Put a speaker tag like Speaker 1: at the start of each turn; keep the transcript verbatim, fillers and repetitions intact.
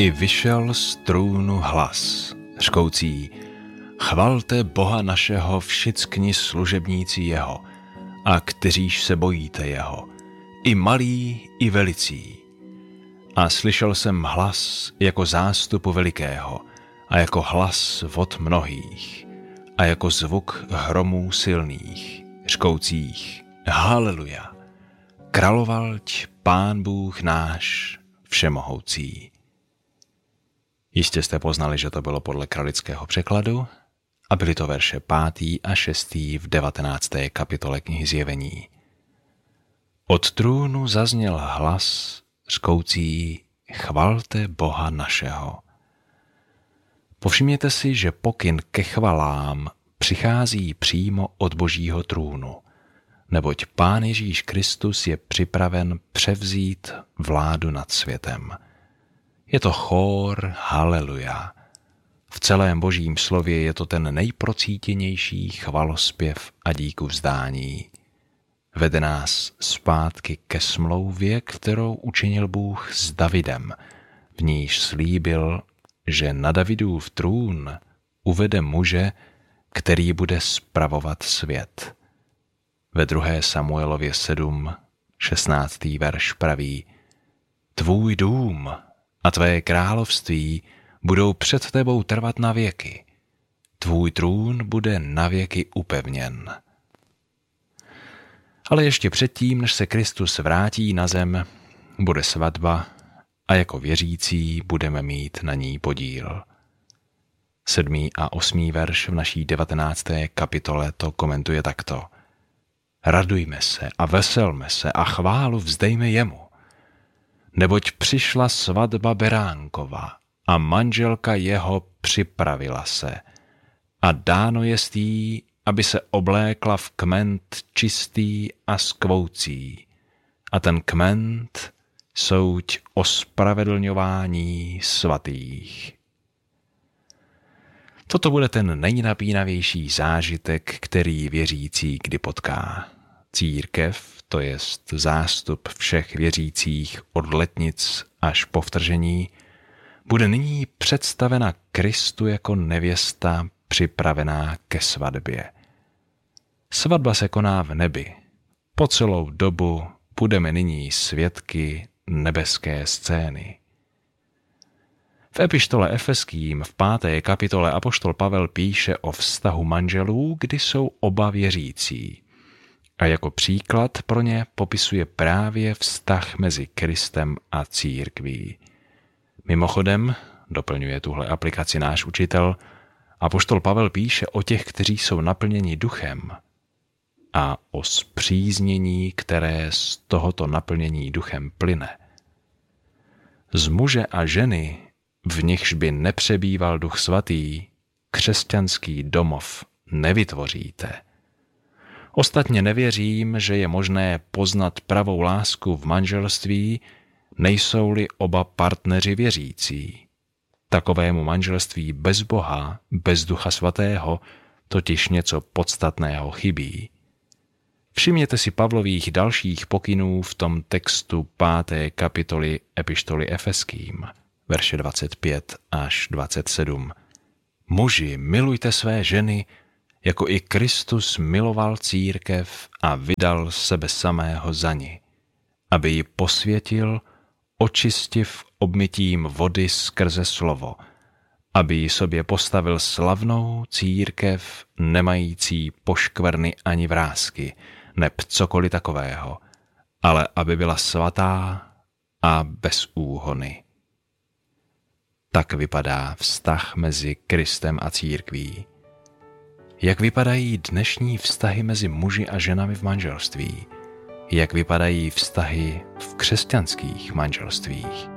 Speaker 1: I vyšel z trůnu hlas, řkoucí: Chvalte Boha našeho všichni služebníci jeho, a kteříž se bojíte jeho, i malí, i velicí. A slyšel jsem hlas jako zástupu velikého, a jako hlas vod mnohých, a jako zvuk hromů silných, řkoucích: Haleluja! Královalť Pán Bůh náš, všemohoucí. Jistě jste poznali, že to bylo podle kralického překladu a byly to verše pátý a šestý v devatenácté kapitole knihy Zjevení. Od trůnu zazněl hlas řkoucí: Chvalte Boha našeho. Povšimněte si, že pokyn ke chvalám přichází přímo od Božího trůnu, neboť Pán Ježíš Kristus je připraven převzít vládu nad světem. Je to chór Haleluja. V celém Božím slově je to ten nejprocítěnější chvalospěv a díku vzdání. Vede nás zpátky ke smlouvě, kterou učinil Bůh s Davidem, v níž slíbil, že na Davidův trůn uvede muže, který bude spravovat svět. Ve druhé Samuelově sedm, šestnáctý verš praví: Tvůj dům a tvé království budou před tebou trvat na věky. Tvůj trůn bude na věky upevněn. Ale ještě předtím, než se Kristus vrátí na zem, bude svatba a jako věřící budeme mít na ní podíl. Sedmý a osmý verš v naší devatenácté kapitole to komentuje takto: Radujme se a veselme se a chválu vzdejme jemu, neboť přišla svatba Beránkova a manželka jeho připravila se a dáno jest jí, aby se oblékla v kment čistý a skvoucí, a ten kment souť ospravedlňování svatých. Toto bude ten nejnapínavější zážitek, který věřící kdy potká. Církev, to jest zástup všech věřících od letnic až po vtržení, bude nyní představena Kristu jako nevěsta připravená ke svatbě. Svatba se koná v nebi. Po celou dobu budeme nyní svědky nebeské scény. V epištole Efeským v páté kapitole apoštol Pavel píše o vztahu manželů, kdy jsou oba věřící. A jako příklad pro ně popisuje právě vztah mezi Kristem a církví. Mimochodem, doplňuje tuhle aplikaci náš učitel, apoštol Pavel píše o těch, kteří jsou naplněni duchem, a o spříznění, které z tohoto naplnění duchem plyne. Z muže a ženy, v nichž by nepřebýval Duch Svatý, křesťanský domov nevytvoříte. Ostatně nevěřím, že je možné poznat pravou lásku v manželství, nejsou-li oba partneři věřící. Takovému manželství bez Boha, bez Ducha Svatého, totiž něco podstatného chybí. Všimněte si Pavlových dalších pokynů v tom textu páté kapitoly epištoly Efeským, verše dvacet pět až dvacet sedm. Muži, milujte své ženy, jako i Kristus miloval církev a vydal sebe samého za ni, aby ji posvětil, očistiv obmytím vody skrze slovo, aby ji sobě postavil slavnou církev, nemající poškvrny ani vrásky, neb cokoliv takového, ale aby byla svatá a bez úhony. Tak vypadá vztah mezi Kristem a církví. Jak vypadají dnešní vztahy mezi muži a ženami v manželství? Jak vypadají vztahy v křesťanských manželstvích?